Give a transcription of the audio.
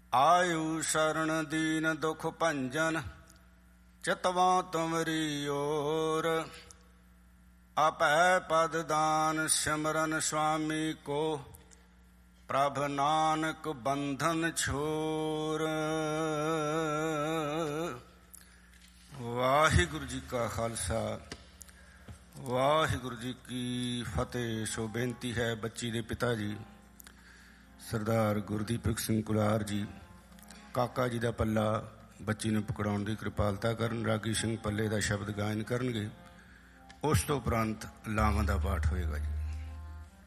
ਆਯੂ ਸ਼ਰਨ ਦੀਨ ਦੁਖ ਭੰਜਨ, ਚਿਤਵਾ ਤੁਮਰੀ ਓਰ। ਆਪੈ ਪਦ ਦਾਨ ਸਿਮਰਨ ਸੁਆਮੀ ਕੋ, ਪ੍ਰਭ ਨਾਨਕ ਬੰਧਨ ਛੋਰ। ਵਾਹਿਗੁਰੂ ਜੀ ਕਾ ਖਾਲਸਾ, ਵਾਹਿਗੁਰੂ ਜੀ ਕੀ ਫਤਿਹ। ਸੋ ਬੇਨਤੀ ਹੈ ਬੱਚੀ ਦੇ ਪਿਤਾ ਜੀ ਸਰਦਾਰ ਗੁਰਦੀਪਕ ਸਿੰਘ ਕੁਲਾਰ ਜੀ, ਕਾਕਾ ਜੀ ਦਾ ਪੱਲਾ ਬੱਚੀ ਨੂੰ ਪਕੜਾਉਣ ਦੀ ਕਿਰਪਾਲਤਾ ਕਰਨ। ਰਾਗੀ ਸਿੰਘ ਪੱਲੇ ਦਾ ਸ਼ਬਦ ਗਾਇਨ ਕਰਨਗੇ, ਉਸ ਤੋਂ ਉਪਰੰਤ ਲਾਵਾਂ ਦਾ ਪਾਠ ਹੋਏਗਾ ਜੀ।